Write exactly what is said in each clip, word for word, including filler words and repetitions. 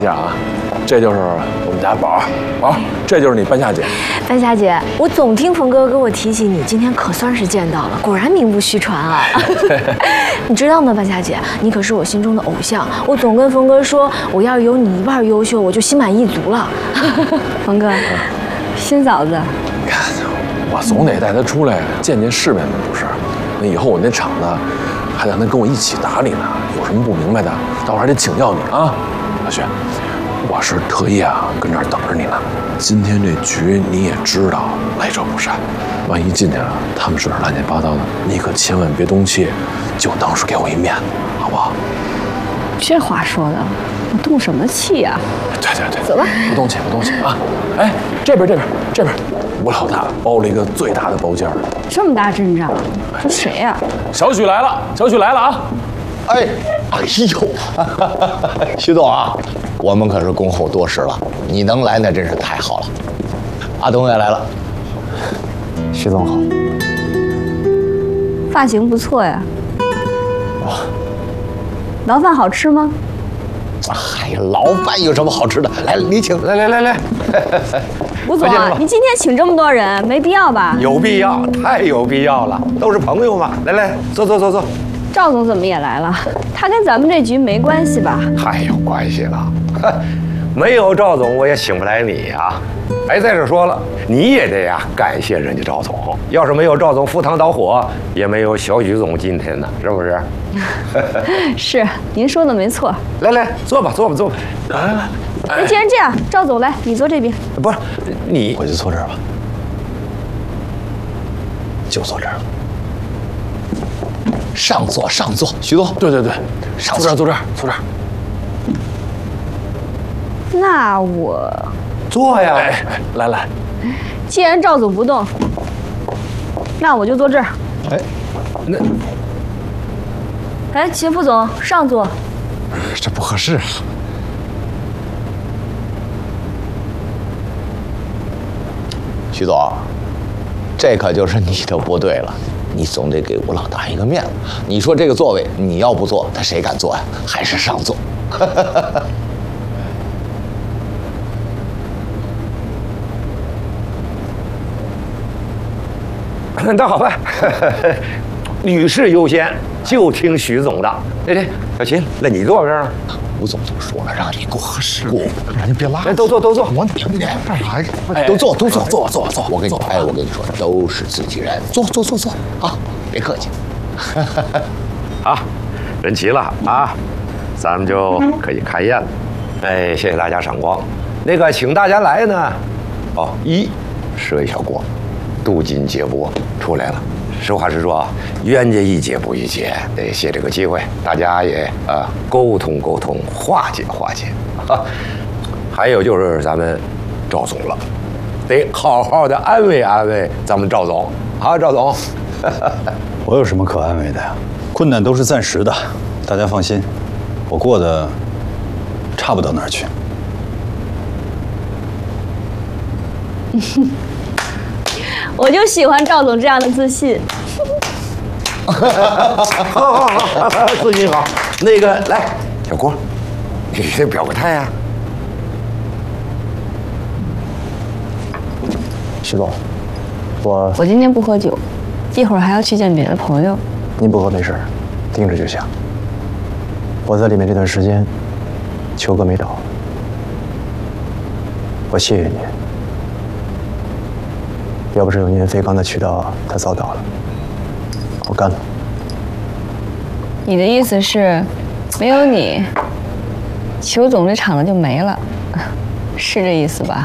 啊，这就是我们家宝儿，宝儿，这就是你半夏姐。 半夏姐，我总听冯哥跟我提起你，今天可算是见到了，果然名不虚传啊。你知道吗，半夏姐，你可是我心中的偶像。我总跟冯哥说，我要是有你一半优秀，我就心满意足了。 冯哥，新嫂子， 你看，我总得带他出来见见世面嘛，不是？那以后我那厂子还得让他跟我一起打理呢，有什么不明白的，到时候还得请教你啊。小雪，我是特意啊跟这儿等着你呢。今天这局你也知道，来者不善，万一进去了，他们说点乱七八糟的，你可千万别动气，就当是给我一面子，好不好？ 这话说的，我动什么气呀？ 对对对， 走吧， 不动气不动气啊！哎，这边这边这边，吴老大包了一个最大的包间。 这么大阵仗，这谁呀？ 小许来了，小许来了啊！ 哎，哎呦，徐总啊，我们可是恭候多时了，你能来那真是太好了。阿东也来了， 徐总好。 发型不错呀。牢饭好吃吗？ 哎呀，牢饭有什么好吃的？来，你请，来来来来。 吴总啊，你今天请这么多人，没必要吧？ 有必要，太有必要了，都是朋友嘛。来来，坐坐坐坐。 赵总怎么也来了？他跟咱们这局没关系吧？ 太有关系了，没有赵总我也请不来你呀。哎，再者说了，你也得呀感谢人家赵总。要是没有赵总赴汤蹈火，也没有小许总今天呢，是不是？ 是，您说的没错。 来来，坐吧，坐吧，坐吧。来来来， 那既然这样，赵总来，你坐这边。 不是你， 我就坐这儿吧，就坐这儿。 上座，上座，徐总。 对对对， 上坐这儿，坐这儿，坐这儿。 那我坐呀。 哎，来来， 既然赵总不动，那我就坐这儿。 哎，那哎，秦副总上座。 这不合适啊。 徐总，这可就是你的不对了。你总得给吴老大一个面子。你说这个座位你要不坐，他谁敢坐呀？还是上座。 那好吧，女士优先，就听徐总的。对对，小秦，那你坐这儿。 吴总就说了，让你过过， 让你别拉。来，都坐，都坐。 我你干啥呀？都坐，都坐，坐坐坐。我跟你，哎，我跟你说，都是自己人，坐坐坐坐啊，别客气。 好，人齐了啊，咱们就可以开宴了。哎，谢谢大家赏光。那个，请大家来呢，哦，一是魏小国，渡尽劫波出来了。实话实说啊，冤家宜解不宜结，得借这个机会，大家也啊沟通沟通，化解化解啊。还有就是咱们赵总了，得好好的安慰安慰咱们赵总啊，赵总。 我有什么可安慰的呀？困难都是暂时的，大家放心，我过得差不到哪儿去。 我就喜欢赵总这样的自信。 好好好好，自信好。那个来，小郭，你得表个态呀。 徐总，我我今天不喝酒，一会儿还要去见别的朋友。 您不喝没事，盯着就行。我在里面这段时间，球哥没倒，我谢谢您。要不是有您飞刚的渠道，他早倒了。我干了。 你的意思是，没有你，裘总这厂子就没了，是这意思吧？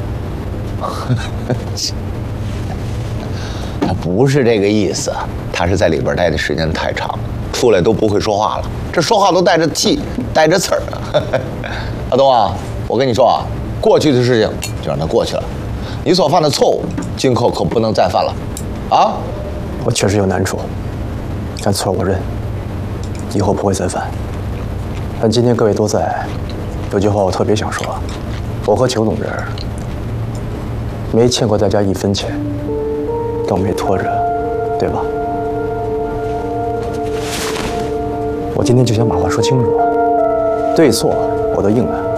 他不是这个意思，他是在里边待的时间太长，出来都不会说话了，这说话都带着气，带着刺儿。阿东啊，我跟你说啊，过去的事情就让它过去了，你所犯的错误，今后可不能再犯了，啊！ 我确实有难处，但错我认，以后不会再犯。但今天各位都在，有句话我特别想说，我和裘总这儿没欠过大家一分钱，更没拖着，对吧？我今天就想把话说清楚，对错我都应了。